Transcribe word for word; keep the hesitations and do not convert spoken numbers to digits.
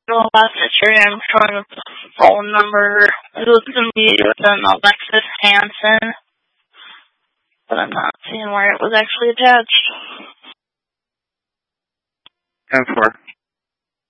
the last picture, I'm showing the phone number. It was going to be with an Alexis Hansen, but I'm not seeing where it was actually attached. ten four.